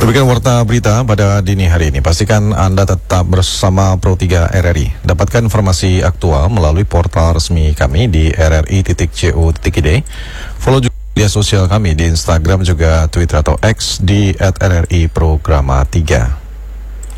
Demikian warta berita pada dini hari ini. Pastikan Anda tetap bersama Pro 3 RRI. Dapatkan informasi aktual melalui portal resmi kami di rri.co.id. Follow juga media sosial kami di Instagram juga Twitter atau X di @RRI Programa 3.